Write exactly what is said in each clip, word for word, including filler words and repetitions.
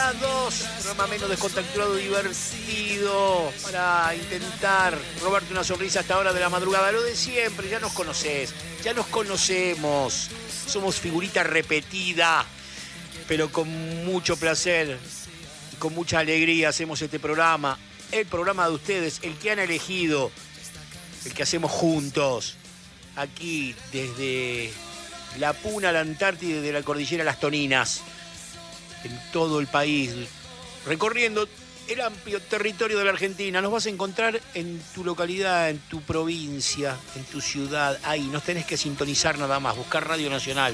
hasta dos, programa menos descontracturado, divertido, para intentar robarte una sonrisa hasta hora de la madrugada. Lo de siempre, ya nos conocés, ya nos conocemos, somos figurita repetida, pero con mucho placer y con mucha alegría hacemos este programa, el programa de ustedes, el que han elegido, el que hacemos juntos, aquí desde la Puna, la Antártida, de la cordillera Las Toninas, en todo el país, recorriendo el amplio territorio de la Argentina. Nos vas a encontrar en tu localidad, en tu provincia, en tu ciudad. Ahí nos tenés que sintonizar nada más, buscar Radio Nacional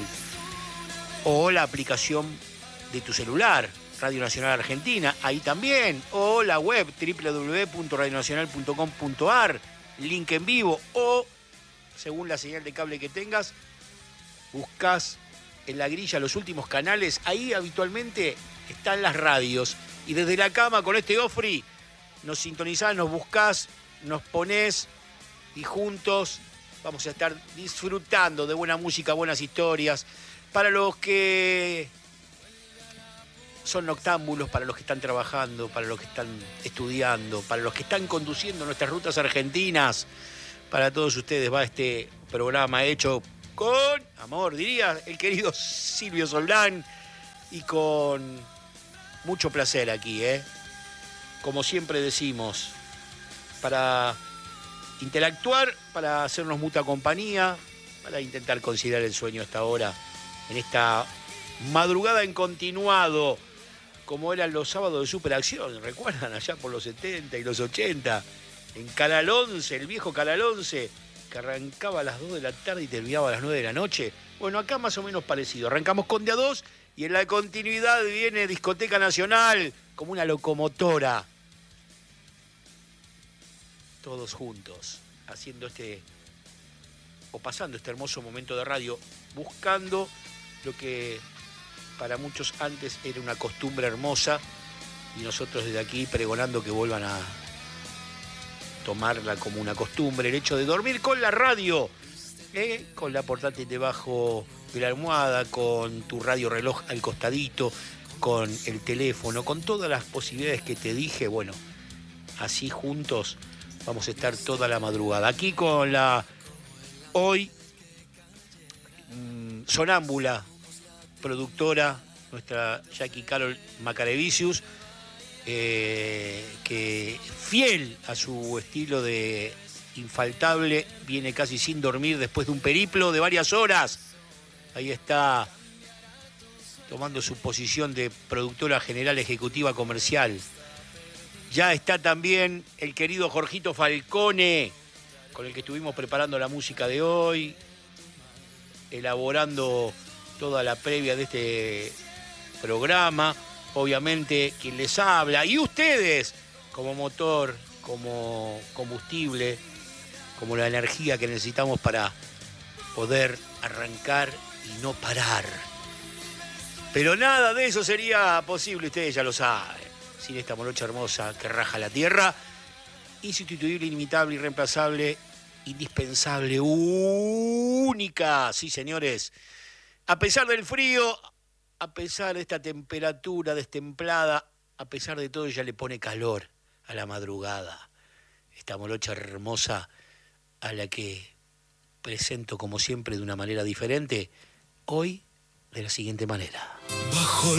o la aplicación de tu celular, Radio Nacional Argentina, ahí también, o la web doble u doble u doble u punto radio nacional punto com punto a r, link en vivo, o según la señal de cable que tengas, buscas en la grilla los últimos canales, ahí habitualmente están las radios, y desde la cama con este Ofri nos sintonizás, nos buscás, nos ponés, y juntos vamos a estar disfrutando de buena música, buenas historias, para los que son noctámbulos, para los que están trabajando, para los que están estudiando, para los que están conduciendo nuestras rutas argentinas. Para todos ustedes va este programa hecho con amor, diría el querido Silvio Soldán, y con mucho placer aquí, ¿eh? Como siempre decimos, para interactuar, para hacernos mutua compañía, para intentar conciliar el sueño hasta ahora, en esta madrugada en continuado, como eran los sábados de Superacción, ¿recuerdan? Allá por los setenta y los ochenta, en Canal once, el viejo Canal once, que arrancaba a las dos de la tarde y terminaba a las nueve de la noche. Bueno, acá más o menos parecido. Arrancamos con de a dos y en la continuidad viene Discoteca Nacional como una locomotora. Todos juntos, haciendo este, o pasando este hermoso momento de radio, buscando lo que para muchos antes era una costumbre hermosa, y nosotros desde aquí pregonando que vuelvan a tomarla como una costumbre, el hecho de dormir con la radio, ¿eh? Con la portátil debajo de la almohada, con tu radio reloj al costadito, con el teléfono, con todas las posibilidades que te dije. Bueno, así juntos vamos a estar toda la madrugada. Aquí con la hoy mmm, sonámbula productora, nuestra Jackie Carol Macarevicius, eh, que fiel a su estilo de infaltable, viene casi sin dormir después de un periplo de varias horas. Ahí está tomando su posición de productora general ejecutiva comercial. Ya está también el querido Jorgito Falcone, con el que estuvimos preparando la música de hoy, elaborando toda la previa de este programa. Obviamente quien les habla, y ustedes como motor, como combustible, como la energía que necesitamos para poder arrancar y no parar. Pero nada de eso sería posible, ustedes ya lo saben, sin esta morocha hermosa que raja la tierra, insustituible, inimitable, irreemplazable, indispensable, única. Sí, señores, a pesar del frío, a pesar de esta temperatura destemplada, a pesar de todo, ella le pone calor a la madrugada. Esta morocha hermosa a la que presento como siempre de una manera diferente, hoy de la siguiente manera. Bajo